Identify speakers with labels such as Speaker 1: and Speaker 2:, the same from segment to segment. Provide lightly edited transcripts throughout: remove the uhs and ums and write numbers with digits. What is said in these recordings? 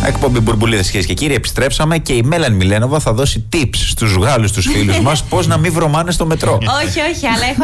Speaker 1: Εκπομπή Μπουρμπουλίδες, κυρίες και κύριοι, επιστρέψαμε και η Μέλανη Μιλένοβα θα δώσει tips στους Γάλλους, τους φίλους μας, πώς να μην βρωμάνε στο μετρό.
Speaker 2: Όχι, αλλά έχω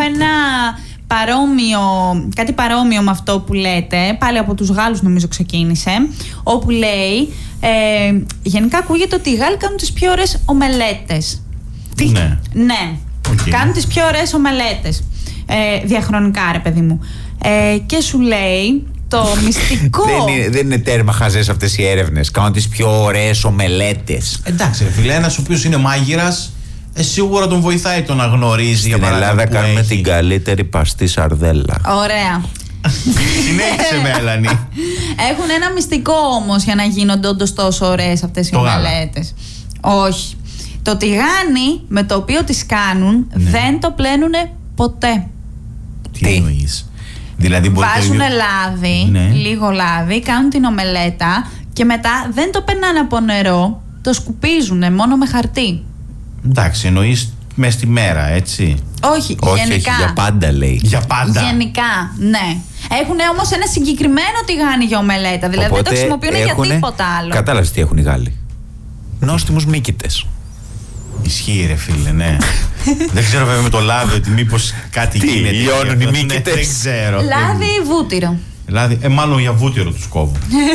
Speaker 2: κάτι παρόμοιο με αυτό που λέτε. Πάλι από τους Γάλλους νομίζω ξεκίνησε. Όπου λέει, γενικά ακούγεται ότι οι Γάλλοι κάνουν τις πιο ωραίες ομελέτες.
Speaker 1: Τι?
Speaker 2: Ναι. Okay. Κάνουν τις πιο ωραίες ομελέτες. Διαχρονικά, ρε παιδί μου. Και σου λέει το μυστικό.
Speaker 1: Δεν είναι τέρμα χαζές αυτές οι έρευνες. Κάνουν τις πιο ωραίες ομελέτες.
Speaker 3: Εντάξει, ρε φίλε, ένας ο οποίος είναι μάγειρας, σίγουρα τον βοηθάει το να γνωρίζει.
Speaker 1: Στην Ελλάδα κάνουμε την καλύτερη παστή σαρδέλα.
Speaker 2: Ωραία.
Speaker 3: Συνέχισε, Μέλανη.
Speaker 2: Έχουν ένα μυστικό όμως για να γίνονται όντως τόσο ωραίες αυτές οι ομελέτες. Όχι. Το τηγάνι με το οποίο τις κάνουν δεν το πλένουνε ποτέ.
Speaker 3: Τι εννοείς? Δηλαδή
Speaker 2: βάζουν λάδι, λίγο λάδι, κάνουν την ομελέτα και μετά δεν το περνάνε από νερό, το σκουπίζουνε μόνο με χαρτί.
Speaker 3: Εντάξει, εννοείς μες στη μέρα, έτσι?
Speaker 2: Όχι, γενικά.
Speaker 1: Για πάντα λέει.
Speaker 3: Για πάντα.
Speaker 2: Γενικά, ναι. Έχουν όμως ένα συγκεκριμένο τηγάνι για ομελέτα. Δηλαδή δεν το χρησιμοποιούν για τίποτα άλλο.
Speaker 1: Κατάλαβες τι έχουν οι Γάλλοι? Νόστιμους μύκητες.
Speaker 3: Ισχύει, ρε φίλε, ναι. Δεν ξέρω βέβαια με το λάδι ότι μήπως κάτι γίνεται.
Speaker 1: Λιώνουν οι μύκητες.
Speaker 3: Δεν ξέρω.
Speaker 2: Λάδι ή βούτυρο?
Speaker 3: Μάλλον για βούτυρο τους κόβουν.